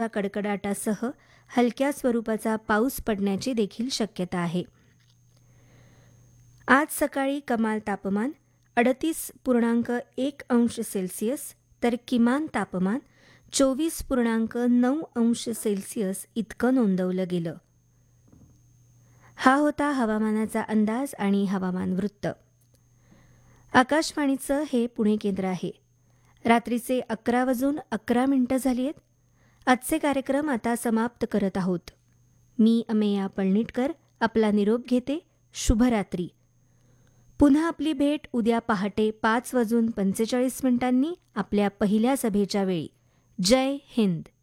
कडकडाटासह हलक्या स्वरूपाचा पाऊस पडण्याची देखील शक्यता आहे. आज सकाळी कमाल तापमान 38.1 अंश सेल्सिअस तर किमान तापमान 24.9 अंश सेल्सिअस इतकं नोंदवलं गेलं. हा होता हवामानाचा अंदाज आणि हवामान वृत्त. आकाशवाणीचं हे पुणे केंद्र आहे. रात्रीचे 11:11 झाली आहेत. आजचे कार्यक्रम आता समाप्त करत आहोत. मी अमेया पळणिटकर आपला निरोप घेते. शुभरात्री. पुन्हा आपली भेट उद्या पहाटे 5:45 आपल्या पहिल्या सभेच्या वेळी. जय हिंद.